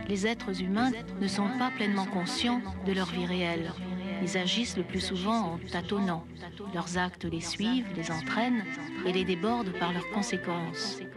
les êtres humains ne sont pas pleinement conscients de leur vie réelle. Ils agissent le plus souvent en tâtonnant. Leurs actes les suivent, les entraînent et les débordent par leurs conséquences.